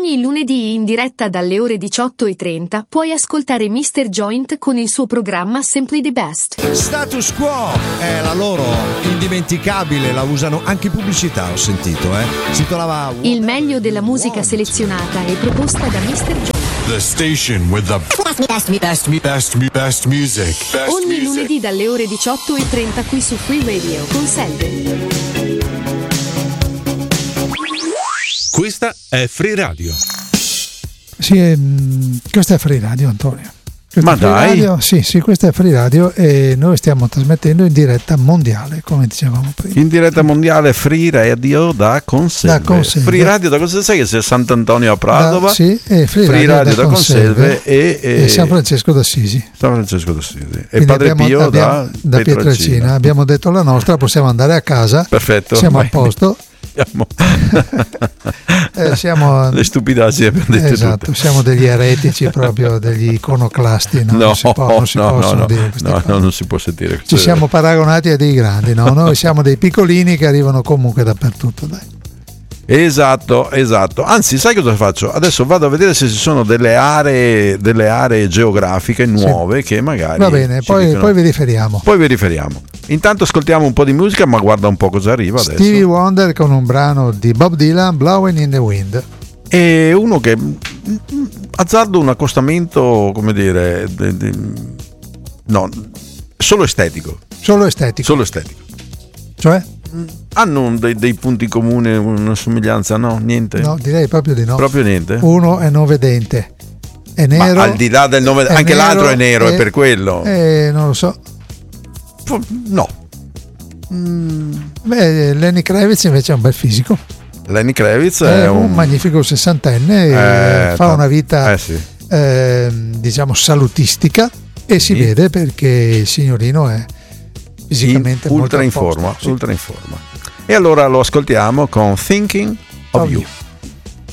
Ogni lunedì in diretta dalle ore 18:30 puoi ascoltare Mr. Joint con il suo programma Simply the Best. Status Quo è la loro indimenticabile, la usano anche in pubblicità, ho sentito, si trovava il meglio della musica selezionata e proposta da Mr. Joint. The station with the best music. Ogni lunedì dalle ore 18:30 qui su Free Radio con Selve. Questa è Free Radio. Sì, questa è Free Radio, Antonio. Ma dai! Radio, sì, questa è Free Radio e noi stiamo trasmettendo in diretta mondiale, come dicevamo prima. In diretta mondiale Free Radio da Conselve. Free Radio da Conselve, sai che c'è Sant'Antonio a Padova? Sì, e Free Radio da Conselve e San Francesco d'Assisi. E Padre Pio da Pietrelcina. Abbiamo detto la nostra, possiamo andare a casa. Perfetto. Siamo a posto. Siamo le stupidaggini abbiamo detto, esatto, tutte. Siamo degli eretici, proprio degli iconoclasti, no? Non si possono dire queste cose. Non si può sentire. Ci siamo paragonati a dei grandi, no? Noi siamo dei piccolini che arrivano comunque dappertutto, dai. Esatto. Anzi, sai cosa faccio? Adesso vado a vedere se ci sono delle aree geografiche nuove, che magari. Va bene, poi vi riferiamo. Intanto ascoltiamo un po' di musica, ma guarda un po' cosa arriva adesso. Stevie Wonder con un brano di Bob Dylan, Blowing in the Wind. E uno che azzardo un accostamento, come dire, solo estetico. Cioè? Hanno dei punti comuni, una somiglianza? No, niente? No, direi proprio di no. Proprio niente? Uno è nove dente, è nero. Ma al di là del nome, anche nero, l'altro è nero, è per quello. Non lo so. No. Lenny Kravitz invece è un bel fisico. Lenny Kravitz è un magnifico sessantenne, fa una vita diciamo salutistica e si vede perché il signorino è fisicamente ultra in molto forma. E allora lo ascoltiamo con Thinking of You.